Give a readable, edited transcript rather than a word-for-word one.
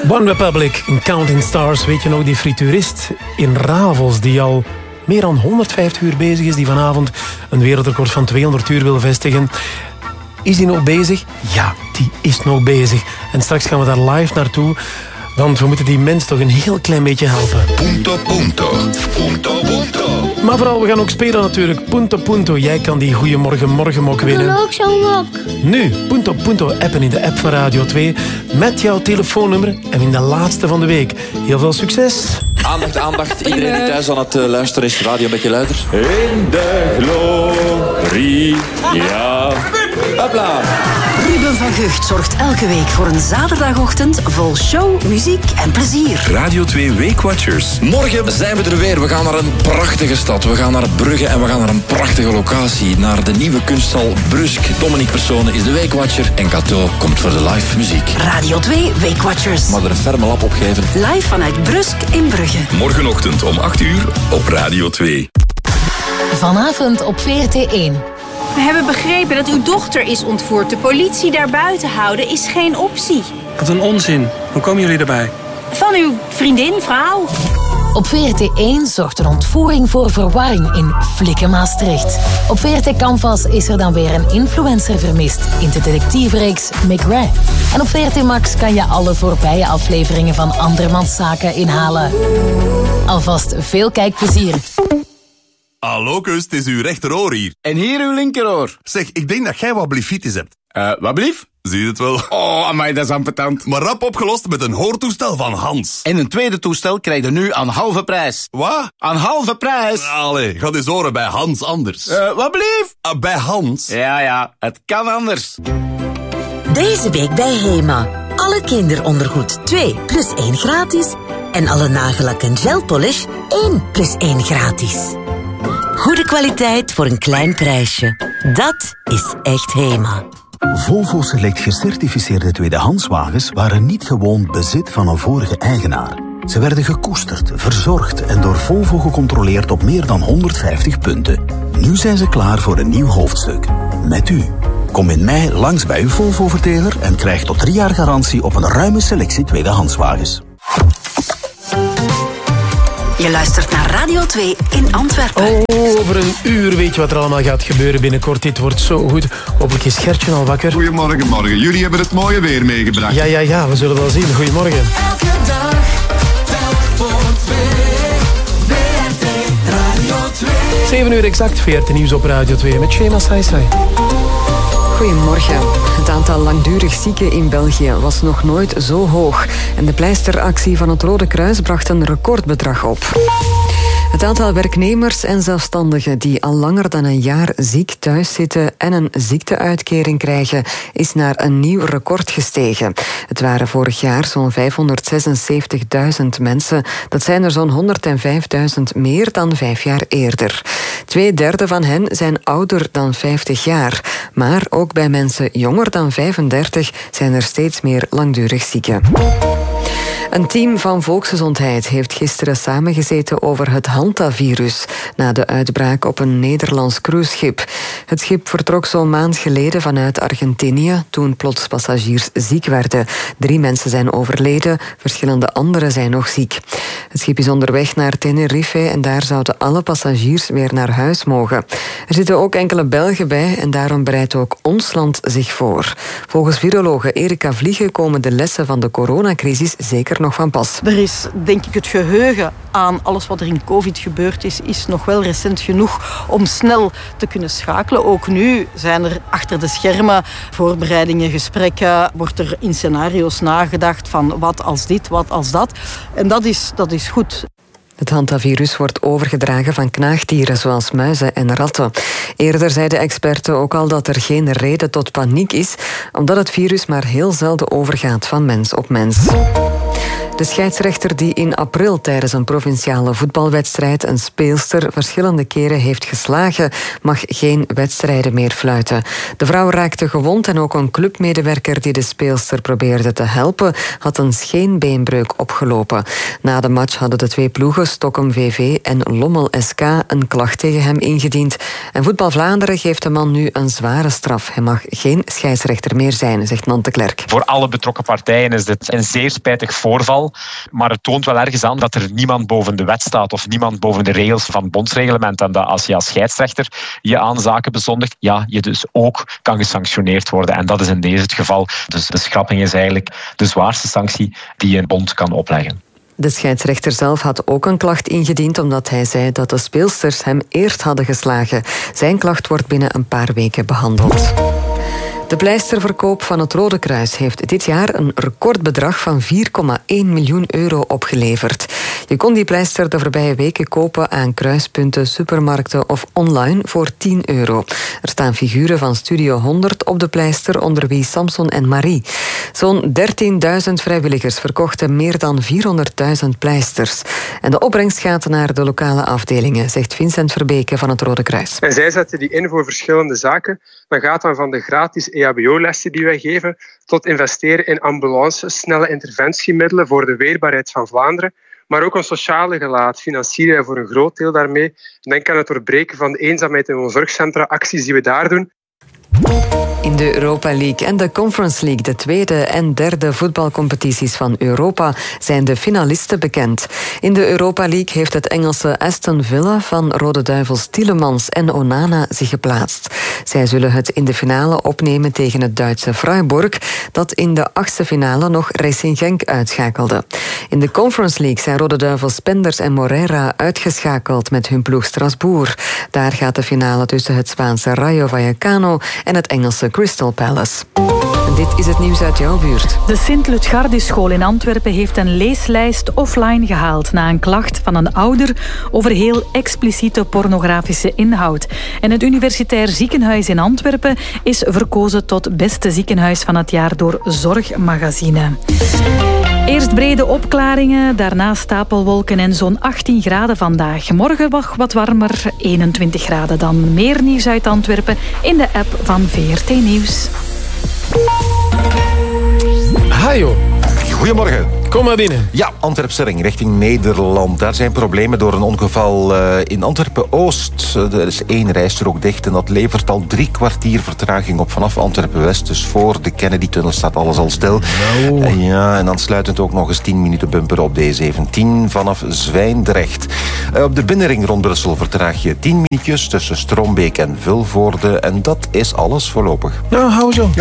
One Republic, Counting Stars. Weet je nog, die frituurist in Ravels die al meer dan 150 uur bezig is, die vanavond een wereldrecord van 200 uur wil vestigen. Is die nog bezig? Ja, die is nog bezig. En straks gaan we daar live naartoe, want we moeten die mens toch een heel klein beetje helpen. Punto, punto. Punto, punto. Maar vooral, we gaan ook spelen natuurlijk. Punto, punto. Jij kan die Goeiemorgen Morgenmok winnen. Ik wil ook zo'n mok. Nu, Punto, punto appen in de app van Radio 2 met jouw telefoonnummer en in de laatste van de week. Heel veel succes. Aandacht, aandacht. Iedereen die thuis aan het luisteren is, radio een beetje luider. In de gloria. Hopla. Ruben van Gucht zorgt elke week voor een zaterdagochtend vol show, muziek en plezier. Radio 2 Weekwatchers. Morgen zijn we er weer. We gaan naar een prachtige stad. We gaan naar Brugge en we gaan naar een prachtige locatie. Naar de nieuwe kunsthal Brusk. Dominique Persone is de Weekwatcher en Cato komt voor de live muziek. Radio 2 Weekwatchers. Maar er een ferme lap opgeven. Live vanuit Brusk in Brugge. Morgenochtend om 8 uur op Radio 2. Vanavond op VRT1. We hebben begrepen dat uw dochter is ontvoerd. De politie daar buiten houden is geen optie. Wat een onzin. Hoe komen jullie erbij? Van uw vriendin, vrouw. Op VRT1 zorgt een ontvoering voor verwarring in Flikken Maastricht. Op VRT Canvas is er dan weer een influencer vermist in de detectivereeks McRae. En op VRT Max kan je alle voorbije afleveringen van Andermans Zaken inhalen. Alvast veel kijkplezier. Hallo, Kust, het is uw rechteroor hier. En hier uw linkeroor. Zeg, ik denk dat jij wat bliefitis hebt. Wat blief? Zie je het wel? Oh, amai, dat is ambetant. Maar rap opgelost met een hoortoestel van Hans. En een tweede toestel krijg je nu aan halve prijs. Wat? Aan halve prijs. Allee, ga eens horen bij Hans anders. Wat blief? Bij Hans. Ja, het kan anders. Deze week bij Hema. Alle kinderondergoed 2 plus 1 gratis. En alle nagellak en gelpolish 1 plus 1 gratis. Goede kwaliteit voor een klein prijsje. Dat is echt Hema. Volvo Select gecertificeerde tweedehandswagens waren niet gewoon bezit van een vorige eigenaar. Ze werden gekoesterd, verzorgd en door Volvo gecontroleerd op meer dan 150 punten. Nu zijn ze klaar voor een nieuw hoofdstuk. Met u. Kom in mei langs bij uw Volvo-verteler en krijg tot 3 jaar garantie op een ruime selectie tweedehandswagens. Je luistert naar Radio 2 in Antwerpen. Oh, over een uur weet je wat er allemaal gaat gebeuren binnenkort. Dit wordt zo goed. Hopelijk is Gertje al wakker. Goedemorgen, morgen. Jullie hebben het mooie weer meegebracht. Ja, we zullen wel zien. Goedemorgen. Elke dag, telk voor 2. VRT Radio 2. 7 uur exact, VRT Nieuws op Radio 2 met Shema Saisai. Goedemorgen. Het aantal langdurig zieken in België was nog nooit zo hoog. En de pleisteractie van het Rode Kruis bracht een recordbedrag op. Het aantal werknemers en zelfstandigen die al langer dan een jaar ziek thuis zitten en een ziekteuitkering krijgen, is naar een nieuw record gestegen. Het waren vorig jaar zo'n 576.000 mensen. Dat zijn er zo'n 105.000 meer dan 5 jaar eerder. 2/3 van hen zijn ouder dan 50 jaar. Maar ook bij mensen jonger dan 35 zijn er steeds meer langdurig zieken. Een team van Volksgezondheid heeft gisteren samengezeten over het hantavirus na de uitbraak op een Nederlands cruiseschip. Het schip vertrok zo'n maand geleden vanuit Argentinië toen plots passagiers ziek werden. 3 mensen zijn overleden, verschillende anderen zijn nog ziek. Het schip is onderweg naar Tenerife en daar zouden alle passagiers weer naar huis mogen. Er zitten ook enkele Belgen bij en daarom bereidt ook ons land zich voor. Volgens virologe Erika Vliegen komen de lessen van de coronacrisis zeker nog van pas. Er is, denk ik, het geheugen aan alles wat er in COVID gebeurd is nog wel recent genoeg om snel te kunnen schakelen. Ook nu zijn er achter de schermen voorbereidingen, gesprekken, wordt er in scenario's nagedacht van wat als dit, wat als dat. En dat is goed. Het hantavirus wordt overgedragen van knaagdieren zoals muizen en ratten. Eerder zeiden experten ook al dat er geen reden tot paniek is, omdat het virus maar heel zelden overgaat van mens op mens. De scheidsrechter die in april tijdens een provinciale voetbalwedstrijd een speelster verschillende keren heeft geslagen, mag geen wedstrijden meer fluiten. De vrouw raakte gewond en ook een clubmedewerker die de speelster probeerde te helpen had een scheenbeenbreuk opgelopen. Na de match hadden de twee ploegen, Stockholm VV en Lommel SK, een klacht tegen hem ingediend. En Voetbal Vlaanderen geeft de man nu een zware straf. Hij mag geen scheidsrechter meer zijn, zegt Nant de Klerk. Voor alle betrokken partijen is dit een zeer spijtig voorval. Maar het toont wel ergens aan dat er niemand boven de wet staat of niemand boven de regels van het bondsreglement. En dat als je als scheidsrechter je aan zaken bezondigt, ja, je dus ook kan gesanctioneerd worden. En dat is in deze het geval. Dus de schrapping is eigenlijk de zwaarste sanctie die een bond kan opleggen. De scheidsrechter zelf had ook een klacht ingediend omdat hij zei dat de speelsters hem eerst hadden geslagen. Zijn klacht wordt binnen een paar weken behandeld. De pleisterverkoop van het Rode Kruis heeft dit jaar een recordbedrag van 4,1 miljoen euro opgeleverd. Je kon die pleister de voorbije weken kopen aan kruispunten, supermarkten of online voor 10 euro. Er staan figuren van Studio 100 op de pleister, onder wie Samson en Marie. Zo'n 13.000 vrijwilligers verkochten meer dan 400.000 pleisters. En de opbrengst gaat naar de lokale afdelingen, zegt Vincent Verbeke van het Rode Kruis. En zij zetten die in voor verschillende zaken. Dat gaat dan van de gratis EHBO-lessen die wij geven, tot investeren in ambulances, snelle interventiemiddelen voor de weerbaarheid van Vlaanderen, maar ook een sociale gelaat financieren wij voor een groot deel daarmee. Denk aan het doorbreken van de eenzaamheid in onze zorgcentra, acties die we daar doen. In de Europa League en de Conference League, de tweede en derde voetbalcompetities van Europa, zijn de finalisten bekend. In de Europa League heeft het Engelse Aston Villa van Rode Duivels Tielemans en Onana zich geplaatst. Zij zullen het in de finale opnemen tegen het Duitse Freiburg, dat in de achtste finale nog Racing Genk uitschakelde. In de Conference League zijn Rode Duivels Penders en Moreira uitgeschakeld met hun ploeg Strasbourg. Daar gaat de finale tussen het Spaanse Rayo Vallecano en het Engelse Crystal Palace. En dit is het nieuws uit jouw buurt. De Sint-Lutgardisschool in Antwerpen heeft een leeslijst offline gehaald na een klacht van een ouder over heel expliciete pornografische inhoud. En het Universitair Ziekenhuis in Antwerpen is verkozen tot beste ziekenhuis van het jaar door Zorgmagazine. Eerst brede opklaringen, daarna stapelwolken en zo'n 18 graden vandaag. Morgen wat warmer, 21 graden dan. Meer nieuws uit Antwerpen in de app van VRT Nieuws. Hajo. Goedemorgen. Kom maar binnen. Ja, Antwerpse-Ring richting Nederland. Daar zijn problemen door een ongeval in Antwerpen-Oost. Er is 1 rijstrook dicht en dat levert al 3 kwartier vertraging op vanaf Antwerpen-West. Dus voor de Kennedy-tunnel staat alles al stil. Nou. En dan sluitend ook nog eens 10 minuten bumper op D17 vanaf Zwijndrecht. Op de binnenring rond Brussel vertraag je 10 minuutjes tussen Strombeek en Vilvoorde. En dat is alles voorlopig. Nou, hou zo. Ja.